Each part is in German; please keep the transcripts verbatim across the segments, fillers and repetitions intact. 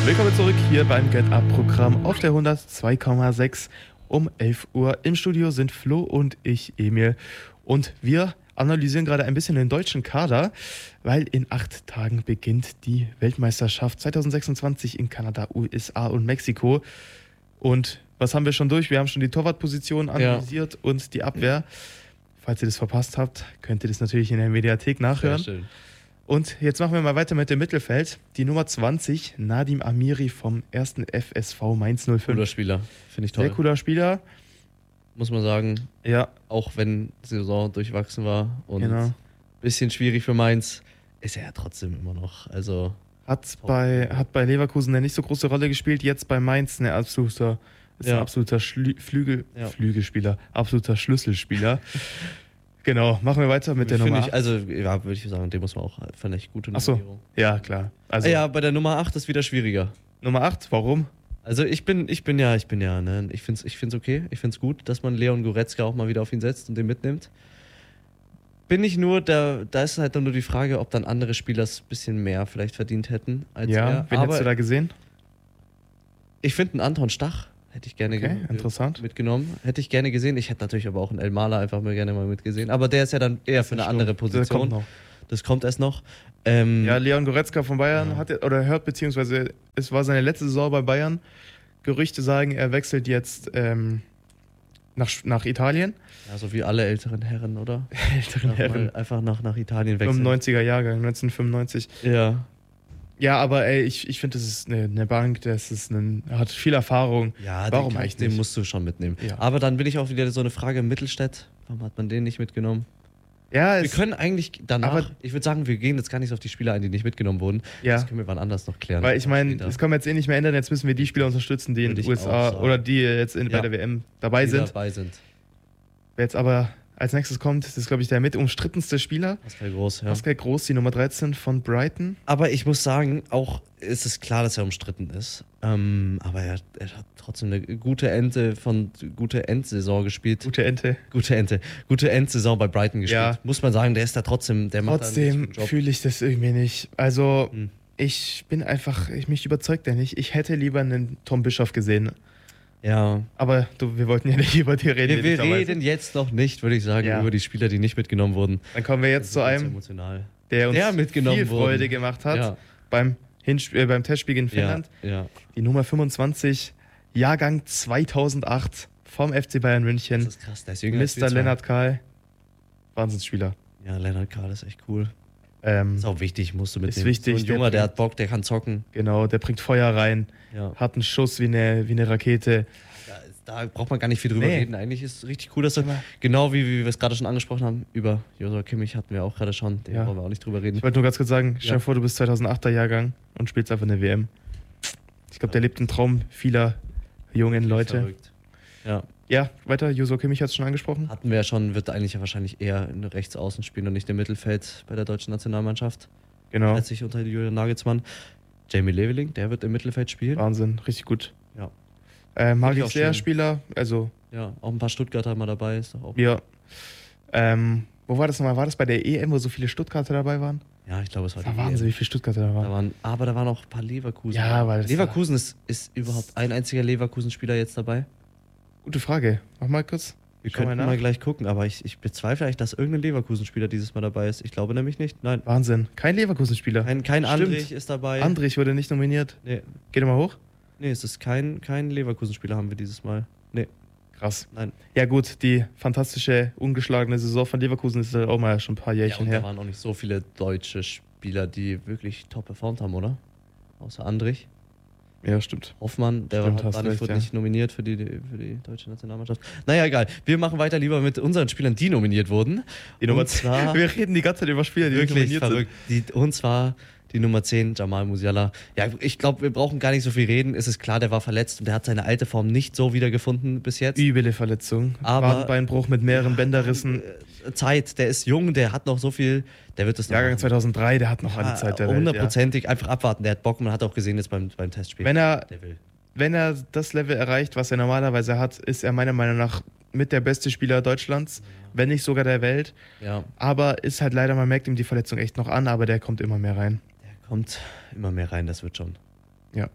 Willkommen zurück hier beim Get Up Programm auf der hundertzwei Komma sechs um elf Uhr. Im Studio sind Flo und ich, Emil. Und wir analysieren gerade ein bisschen den deutschen Kader, weil in acht Tagen beginnt die Weltmeisterschaft zwanzig sechsundzwanzig in Kanada, U S A und Mexiko. Und was haben wir schon durch? Wir haben schon die Torwartposition analysiert ja. und die Abwehr. Falls ihr das verpasst habt, könnt ihr das natürlich in der Mediathek nachhören. Sehr schön. Und jetzt machen wir mal weiter mit dem Mittelfeld. Die Nummer zwanzig, Nadim Amiri vom ersten F S V Mainz null fünf. Cooler Spieler, finde ich toll. Sehr cooler Spieler. Muss man sagen. Ja. Auch wenn die Saison durchwachsen war und ein genau. bisschen schwierig für Mainz, ist er ja trotzdem immer noch. Also hat bei, hat bei Leverkusen eine nicht so große Rolle gespielt, jetzt bei Mainz eine absoluter, ist ja. ein absoluter Schlü- Flügel, ja. Flügelspieler, absoluter Schlüsselspieler. Genau, machen wir weiter mit der Nummer acht. Ich, also, ja, würde ich sagen, dem muss man auch, fand ich, gute Nominierung. Ach so, ja, klar. Also, ja, bei der Nummer acht ist wieder schwieriger. Nummer acht, warum? Also ich bin, ich bin ja, ich bin ja, ne, ich find's, ich find's okay, ich find's gut, dass man Leon Goretzka auch mal wieder auf ihn setzt und den mitnimmt. Bin ich nur, da, da ist halt dann nur die Frage, ob dann andere Spieler es ein bisschen mehr vielleicht verdient hätten als ja, er. Wen Aber hättest du da gesehen? Ich finde einen Anton Stach, hätte ich gerne okay, ge- interessant. mitgenommen. Hätte ich gerne gesehen. Ich hätte natürlich aber auch einen El Maler einfach mal gerne mal mitgesehen. Aber der ist ja dann eher für eine andere Position. Das kommt noch. Das kommt erst noch. Ähm, ja, Leon Goretzka von Bayern ja. hat oder hört, beziehungsweise es war seine letzte Saison bei Bayern. Gerüchte sagen, er wechselt jetzt ähm, nach, nach Italien. Ja, so wie alle älteren Herren, oder? älteren nach Herren. Mal einfach nach, nach Italien wechseln. fünfundneunziger Jahrgang, neunzehnhundertfünfundneunzig. Ja. Ja, aber ey, ich, ich finde, das ist eine, eine Bank, das ist ein, hat viel Erfahrung. Ja, warum den, eigentlich den nicht? musst du schon mitnehmen. Ja. Aber dann bin ich auch wieder so eine Frage, Mittelstädt, warum hat man den nicht mitgenommen? Ja, wir können eigentlich danach, aber ich würde sagen, wir gehen jetzt gar nicht auf die Spieler ein, die nicht mitgenommen wurden. Ja. Das können wir wann anders noch klären. Weil ich meine, das können wir jetzt eh nicht mehr ändern, jetzt müssen wir die Spieler unterstützen, die in den U S A oder die jetzt in, ja. bei der W M dabei die sind. dabei sind. Wer jetzt aber als nächstes kommt, das ist, glaube ich, der mit umstrittenste Spieler. Pascal Groß, ja. Pascal Groß, die Nummer dreizehn von Brighton. Aber ich muss sagen, auch ist es klar, dass er umstritten ist. Ähm, aber er, er hat trotzdem eine gute Ente von gute Endsaison gespielt. Gute Ente. Gute Ente. Gute Endsaison bei Brighton gespielt. Ja. Muss man sagen, der ist da trotzdem, der macht Trotzdem fühle ich das irgendwie nicht. Also, hm. ich bin einfach, ich, mich überzeugt er nicht. Ich hätte lieber einen Tom Bischoff gesehen. Ja. Aber du, wir wollten ja nicht über die reden. Wir, wir reden jetzt noch nicht, würde ich sagen, ja. über die Spieler, die nicht mitgenommen wurden. Dann kommen wir jetzt zu einem, emotional. der uns der mitgenommen viel Freude wurden. gemacht hat ja. beim, Hinspiel, äh, beim Testspiel gegen Finnland. Ja. Ja. Die Nummer fünfundzwanzig, Jahrgang zweitausendacht vom F C Bayern München. Das ist krass, der ist jünger Mister Lennart Kahl. Wahnsinnsspieler. Ja, Lennart Kahl ist echt cool. Ähm, ist auch wichtig, musst du mitnehmen. Ist wichtig. So ein Junge, der, der hat Bock, der kann zocken. Genau, der bringt Feuer rein, ja. hat einen Schuss wie eine, wie eine Rakete. Da braucht man gar nicht viel drüber nee. reden. Eigentlich ist es richtig cool, dass er, genau wie, wie wir es gerade schon angesprochen haben, über Joshua Kimmich hatten wir auch gerade schon, den ja. wollen wir auch nicht drüber reden. Ich wollte nur ganz kurz sagen, stell dir ja. vor, du bist zweitausendachter Jahrgang und spielst einfach eine W M. Ich glaube, ja. der lebt den Traum vieler jungen Leute. Verrückt. Ja. Ja, weiter, Joshua Kimmich hat es schon angesprochen. Hatten wir ja schon, wird eigentlich ja wahrscheinlich eher in Rechtsaußen spielen und nicht im Mittelfeld bei der deutschen Nationalmannschaft. Genau. Letztlich unter Julian Nagelsmann. Jamie Leveling, der wird im Mittelfeld spielen. Wahnsinn, richtig gut. Ja. Äh, mag ich sehr, Spieler, also... Ja, auch ein paar Stuttgarter mal dabei, ist doch auch... Ja. Ähm, wo war das nochmal? War das bei der E M, wo so viele Stuttgarter dabei waren? Ja, ich glaube, es war das die war Wahnsinn, wie viele Stuttgarter da waren. Da waren. Aber da waren auch ein paar Leverkusen. Ja, weil das Leverkusen ist, ist überhaupt ein einziger Leverkusen-Spieler jetzt dabei? Gute Frage. Mach mal kurz. Wir Schau könnten mal, mal gleich gucken, aber ich, ich bezweifle eigentlich, dass irgendein Leverkusen-Spieler dieses Mal dabei ist. Ich glaube nämlich nicht. Nein. Wahnsinn. Kein Leverkusen-Spieler. Kein, kein Andrich ist dabei. Andrich wurde nicht nominiert. Nee. Geht er mal hoch? Nee, es ist kein, kein Leverkusen-Spieler haben wir dieses Mal. Nee. Krass. Nein. Ja gut, die fantastische, ungeschlagene Saison von Leverkusen ist halt auch mal schon ein paar Jährchen ja, und her. Da waren auch nicht so viele deutsche Spieler, die wirklich top performt haben, oder? Außer Andrich. Ja, stimmt. Hoffmann, der stimmt, war, war nicht, recht, wurde ja. nicht nominiert für die, für die deutsche Nationalmannschaft. Naja, egal. Wir machen weiter lieber mit unseren Spielern, die nominiert wurden. Die Nummer zwar, wir reden die ganze Zeit über Spieler, die wirklich nominiert verrückt. sind. Die, und zwar die Nummer zehn, Jamal Musiala. Ja, ich glaube, wir brauchen gar nicht so viel reden. Es ist klar, der war verletzt und der hat seine alte Form nicht so wiedergefunden bis jetzt. Üble Verletzung. Aber Wadenbeinbruch mit mehreren ja, Bänderrissen. Zeit, der ist jung, der hat noch so viel, der wird das noch Jahrgang machen. zweitausenddrei, der hat noch eine Zeit der Hundertprozentig, ja. einfach abwarten. Der hat Bock, man hat auch gesehen jetzt beim, beim Testspiel. Wenn er, der will. wenn er das Level erreicht, was er normalerweise hat, ist er meiner Meinung nach mit der beste Spieler Deutschlands, ja. wenn nicht sogar der Welt. Ja. Aber ist halt leider, man merkt ihm die Verletzung echt noch an, aber der kommt immer mehr rein. Der kommt immer mehr rein, das wird schon. Ja.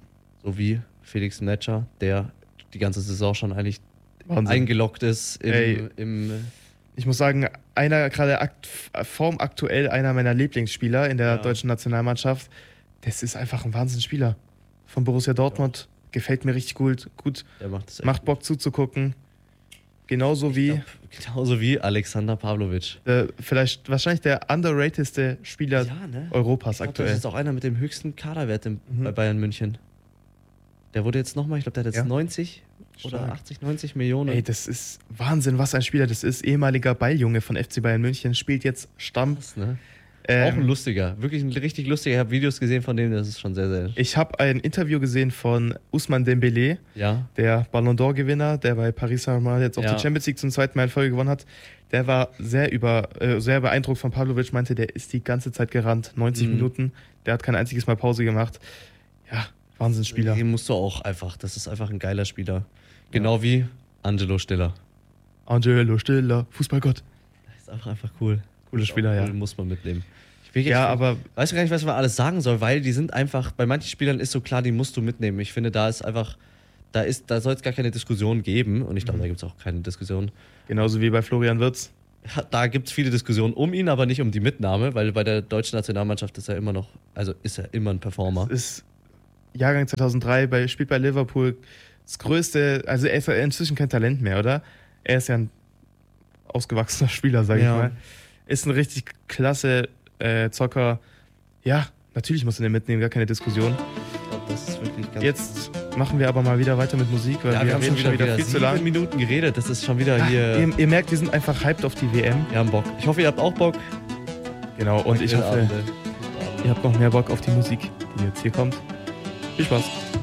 So wie Felix Metscher, der die ganze Saison schon eigentlich Wahnsinn. eingeloggt ist im, Ey. im Ich muss sagen, einer gerade akt, formaktuell einer meiner Lieblingsspieler in der Ja. deutschen Nationalmannschaft. Das ist einfach ein Wahnsinnsspieler. Von Borussia Dortmund. Gefällt mir richtig gut. gut. der macht das echt Macht gut. Bock zuzugucken. Genauso wie, Genauso wie Alexander Pavlovic. äh, vielleicht wahrscheinlich der underratedste Spieler ne? Europas Ich glaub, aktuell. das ist auch einer mit dem höchsten Kaderwert im, Mhm. bei Bayern München. Der wurde jetzt nochmal, ich glaube, der hat jetzt Ja. neunzig oder Stark. achtzig, neunzig Millionen. Ey, das ist Wahnsinn, was ein Spieler das ist. Ehemaliger Balljunge von F C Bayern München, spielt jetzt Stamm. Krass, ne? Ähm, Auch ein lustiger, wirklich ein richtig lustiger. Ich habe Videos gesehen von dem, das ist schon sehr, sehr. Ich habe ein Interview gesehen von Ousmane Dembélé, Ja, der Ballon d'Or-Gewinner, der bei Paris Saint-Germain jetzt auch Ja. die Champions League zum zweiten Mal in Folge gewonnen hat. Der war sehr über, äh, sehr beeindruckt von Pavlovic, meinte, der ist die ganze Zeit gerannt, neunzig Mhm. Minuten. Der hat kein einziges Mal Pause gemacht. Ja, Wahnsinnsspieler. den musst du auch einfach. Das ist einfach ein geiler Spieler. Genau wie Angelo Stiller. Angelo Stiller, Fußballgott. Das ist einfach, einfach cool. Cooler Spieler, ja. Cool, muss man mitnehmen. Ich will jetzt, Ja, aber weiß gar nicht, was man alles sagen soll, weil die sind einfach, bei manchen Spielern ist so klar, die musst du mitnehmen. Ich finde, da ist einfach, da ist, da soll es gar keine Diskussion geben und ich glaube, da gibt es auch keine Diskussion. genauso wie bei Florian Wirtz. Ja, da gibt es viele Diskussionen um ihn, aber nicht um die Mitnahme, weil bei der deutschen Nationalmannschaft ist er immer noch, also ist er immer ein Performer. Ist Jahrgang zweitausenddrei, bei, spielt bei Liverpool das größte, also er ist ja inzwischen kein Talent mehr, oder? Er ist ja ein ausgewachsener Spieler, sage Ja. ich mal. Ist ein richtig klasse äh, Zocker. Ja, natürlich musst du den mitnehmen, gar keine Diskussion. Ich glaube, das ist wirklich ganz. Jetzt machen wir aber mal wieder weiter mit Musik, weil ja, wir, wir haben reden schon wieder, wieder viel zu sieben lang. Minuten geredet. Das ist schon wieder Ah, hier. ihr, ihr merkt, wir sind einfach hyped auf die W M. Wir haben Bock. Ich hoffe, ihr habt auch Bock. Genau, und ich Gute hoffe, Abende. ihr habt noch mehr Bock auf die Musik, die jetzt hier kommt. Viel Spaß.